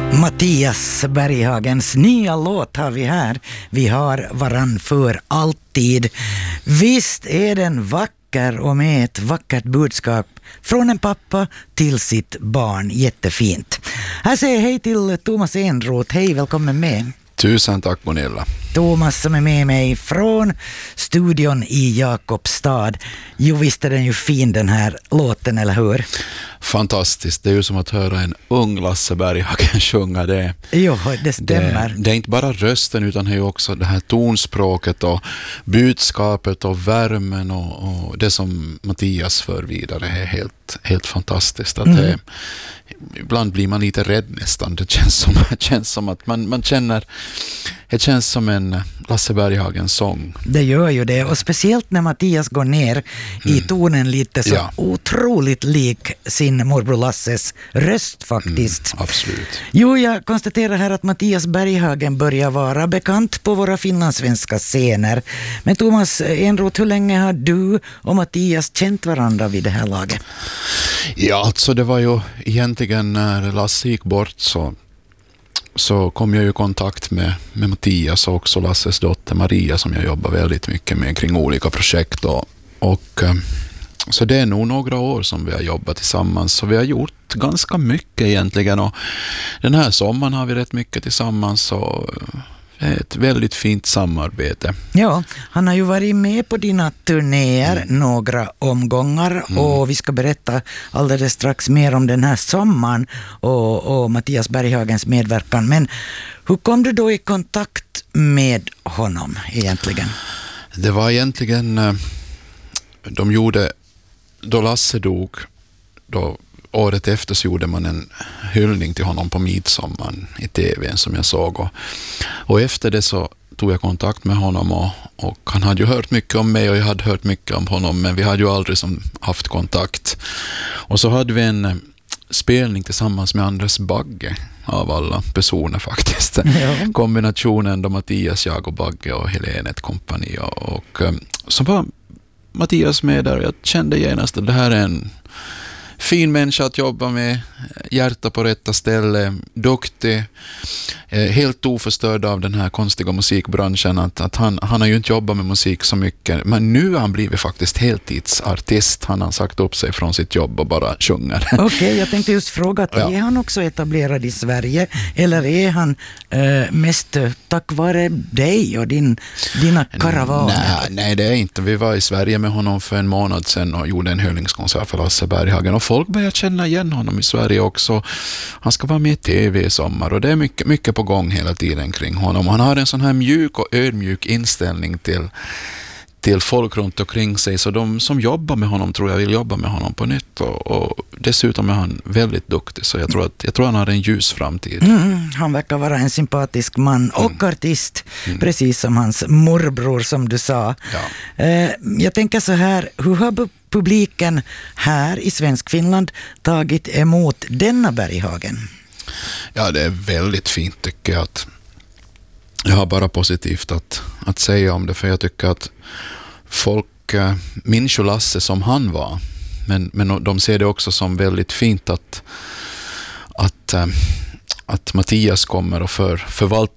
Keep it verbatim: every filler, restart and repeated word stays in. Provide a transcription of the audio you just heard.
Mattias Berghagens nya låt har vi här. Vi har varann för alltid. Visst är den vacker och med ett vackert budskap från en pappa till sitt barn. Jättefint. Här säger jag hej till Thomas Enroth. Hej, välkommen med. Tusen tack, Bonilla. Thomas som är med mig från studion i Jakobstad. Jo, visst är den ju fin den här låten, eller hur? Fantastiskt. Det är ju som att höra en ung Lasse Berghagen sjunga det. Jo, det stämmer. Det, det är inte bara rösten utan det är också det här tonspråket och budskapet och värmen och, och det som Mattias för vidare är helt, helt fantastiskt. Att mm. det, ibland blir man lite rädd nästan. Det känns som, det känns som att man, man känner, det känns som en Lasse Berghagens sång. Det gör ju det, och speciellt när Mattias går ner mm. i tonen lite så ja. otroligt lik sin morbror Lasses röst faktiskt. Mm, absolut. Jo, jag konstaterar här att Mattias Berghagen börjar vara bekant på våra finlandssvenska scener. Men Thomas Enroth, hur länge har du och Mattias känt varandra vid det här laget? Ja, alltså det var ju egentligen när Lasse gick bort så så kom jag ju i kontakt med, med Mattias och också Lasses dotter Maria som jag jobbar väldigt mycket med kring olika projekt. Och, och, så det är nog några år som vi har jobbat tillsammans. Så vi har gjort ganska mycket egentligen. Och den här sommaren har vi rätt mycket tillsammans och det är ett väldigt fint samarbete. Ja, han har ju varit med på dina turnéer mm. några omgångar mm. och vi ska berätta alldeles strax mer om den här sommaren och, och Mattias Berghagens medverkan. Men hur kom du då i kontakt med honom egentligen? Det var egentligen, de gjorde, då Lasse dog, då året efter så gjorde man en hyllning till honom på midsommaren i tvn som jag såg. Och, och efter det så tog jag kontakt med honom och, och han hade ju hört mycket om mig och jag hade hört mycket om honom, men vi hade ju aldrig som haft kontakt. Och så hade vi en spelning tillsammans med Anders Bagge av alla personer faktiskt. Ja. Kombinationen då Mattias, jag och Bagge och Helene ett kompani. Och, och så var Mattias med där och jag kände genast att det här är en fin människa att jobba med, hjärta på rätta ställe, duktig, eh, helt oförstörd av den här konstiga musikbranschen. Att, att han, han har ju inte jobbat med musik så mycket, men nu har han blivit faktiskt heltidsartist. Han har sagt upp sig från sitt jobb och bara sjunger. Okej, okay, jag tänkte just fråga, att ja. är han också etablerad i Sverige eller är han eh, mest tack vare dig och din, dina karavaner? Nej, nej, det är inte. Vi var i Sverige med honom för en månad sedan och gjorde en hyllningskonsert för Lasse Berghagen och folk börjar känna igen honom i Sverige också. Han ska vara med i tv i sommar och det är mycket, mycket på gång hela tiden kring honom. Han har en sån här mjuk och ödmjuk inställning till, till folk runt omkring sig, så de som jobbar med honom tror jag vill jobba med honom på nytt och, och dessutom är han väldigt duktig, så jag tror att jag tror han har en ljus framtid. Mm, han verkar vara en sympatisk man och mm. artist, mm. precis som hans morbror som du sa. Ja. Eh, jag tänker så här, hur har publiken här i Svensk Finland tagit emot denna Berghagen? Ja, det är väldigt fint tycker jag. Att jag har bara positivt att, att säga om det, för jag tycker att folk äh, minns ju Lasse som han var, men, men de ser det också som väldigt fint att, att, äh, att Mattias kommer och för, förvaltar